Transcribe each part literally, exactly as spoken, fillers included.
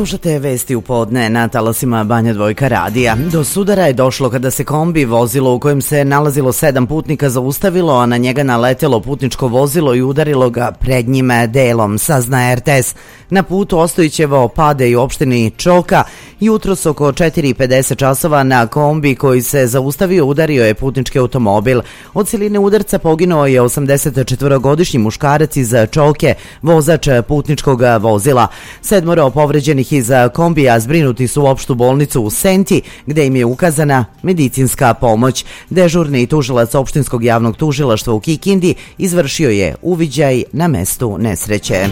Slušate vesti u podne na talasima Banja Dvojka radija. Do sudara je došlo kada se kombi, vozilo u kojem se nalazilo sedam putnika, zaustavilo, a na njega naletelo putničko vozilo i udarilo ga pred njime delom, sazna R T S. Na putu Ostojićevo Pade i u opštini Čoka jutros oko četiri i pedeset časova na kombi koji se zaustavio udario je putnički automobil. Od siline udarca poginuo je osamdesetčetvorogodišnji muškarac iz Čoke, vozač putničkog vozila. Sedmoro povređenih iz kombija zbrinuti su u opštu bolnicu u Senti, gde im je ukazana medicinska pomoć. Dežurni tužilac opštinskog javnog tužilaštva u Kikindi izvršio je uviđaj na mestu nesreće.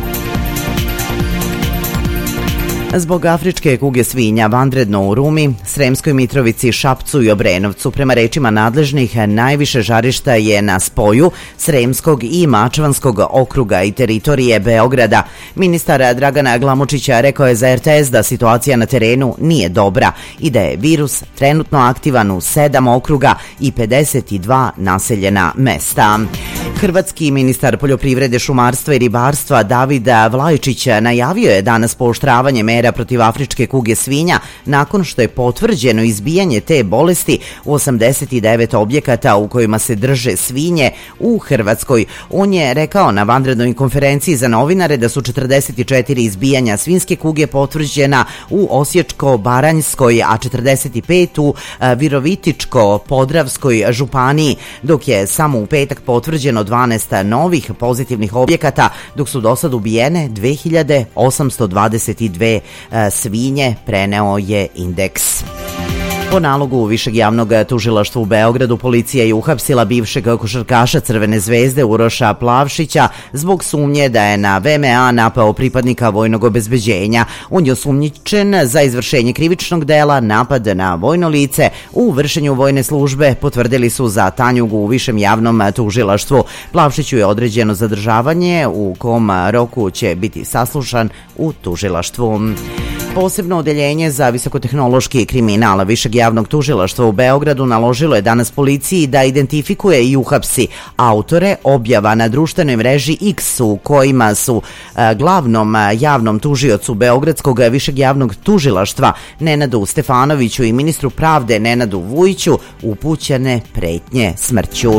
Zbog afričke kuge svinja vanredno u Rumi, Sremskoj Mitrovici, Šapcu i Obrenovcu. Prema rečima nadležnih, najviše žarišta je na spoju Sremskog i Mačvanskog okruga i teritorije Beograda. Ministar Dragana Glamočića rekao je za R T S da situacija na terenu nije dobra i da je virus trenutno aktivan u sedam okruga i pedeset dva naseljena mesta. Hrvatski ministar poljoprivrede, šumarstva i ribarstva David Vlajčić najavio je danas pooštravanje mera protiv afričke kuge svinja nakon što je potvrđeno izbijanje te bolesti u osamdeset devet objekata u kojima se drže svinje u Hrvatskoj. On je rekao na vanrednoj konferenciji za novinare da su četrdeset četiri izbijanja svinjske kuge potvrđena u Osječko-baranjskoj, a četrdeset pet u Virovitičko-podravskoj županiji, dok je samo u petak potvrđeno dvanaest novih pozitivnih objekata, dok su do sad ubijene dve hiljade osamsto dvadeset dve svinje, preneo je Indeks. Po nalogu Višeg javnog tužilaštva u Beogradu policija je uhapsila bivšeg košarkaša Crvene zvezde Uroša Plavšića zbog sumnje da je na V M A napao pripadnika vojnog obezbeđenja. On je osumnjičen za izvršenje krivičnog dela napad na vojno lice u vršenju vojne službe, potvrdili su za Tanjugu u Višem javnom tužilaštvu. Plavšiću je određeno zadržavanje u kom roku će biti saslušan u tužilaštvu. Posebno odeljenje za visokotehnološki kriminal Višeg javnog tužilaštva u Beogradu naložilo je danas policiji da identifikuje i uhapsi autore objava na društvenoj mreži X u kojima su a, glavnom a, javnom tužiocu Beogradskog Višeg javnog tužilaštva Nenadu Stefanoviću i ministru pravde Nenadu Vujiću upućene pretnje smrću.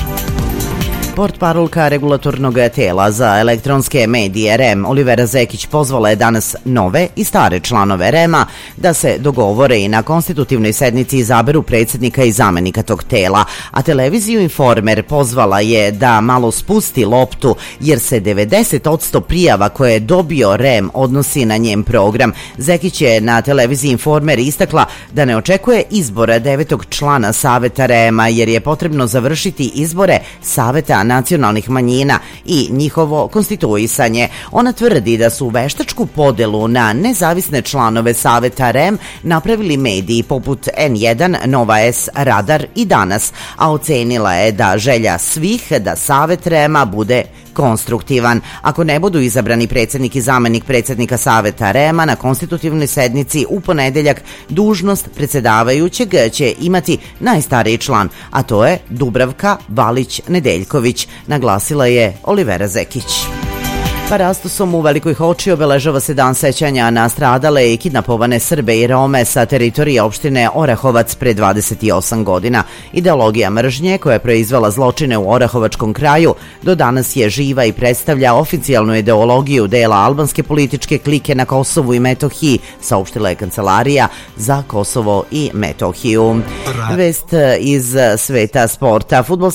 Portparolka regulatornog tela za elektronske medije R E M Olivera Zekić pozvala je danas nove i stare članove R E M-a da se dogovore i na konstitutivnoj sednici izaberu predsjednika i zamenika tog tela, a televiziju Informer pozvala je da malo spusti loptu jer se devedeset posto prijava koje je dobio R E M odnosi na njen program. Zekić je na televiziji Informer istakla da ne očekuje izbora devetog člana Saveta R E M-a jer je potrebno završiti izbore Saveta nacionalnih manjina i njihovo konstituisanje. Ona tvrdi da su veštačku podelu na nezavisne članove Saveta R E M napravili mediji poput N jedan, Nova S, Radar i Danas, a ocenila je da želja svih da Savet R E M-a bude konstruktivan. Ako ne budu izabrani predsjednik i zamenik predsjednika Saveta R E M-a na konstitutivnoj sednici u ponedeljak, dužnost predsjedavajućeg će imati najstariji član, a to je Dubravka Valić-Nedeljković, naglasila je Olivera Zekić. Parastosom u Velikoj Hoči obeležava se dan sećanja na stradale i kidnapovane Srbe i Rome sa teritorije opštine Orahovac pre dvadeset osam godina. Ideologija mržnje koja je proizvela zločine u Orahovačkom kraju do danas je živa i predstavlja oficijalnu ideologiju dela albanske političke klike na Kosovu i Metohiji, saopštila je Kancelarija za Kosovo i Metohiju. Vest iz sveta sporta. Fudbalski